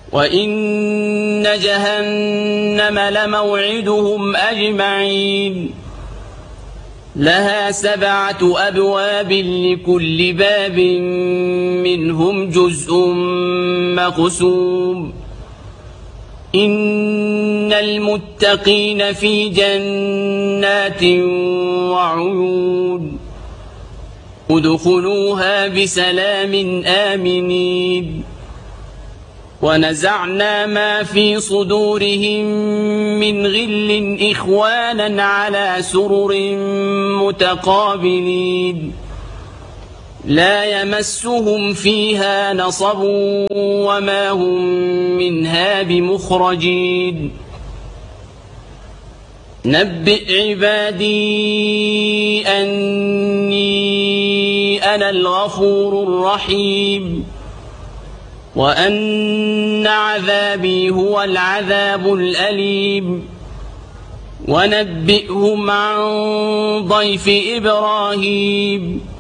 وإن جهنم لموعدهم أجمعين لها 7 أبواب لكل باب منهم جزء مقسوم إن المتقين في جنات وعيون ادخلوها بسلام آمنين ونزعنا ما في صدورهم من غل إخوانا على سرر متقابلين لا يمسهم فيها نصب وما هم منها بمخرجين نبئ عبادي أني أنا الغفور الرحيم وأن عذابي هو العذاب الأليم ونبئهم عن ضيف إبراهيم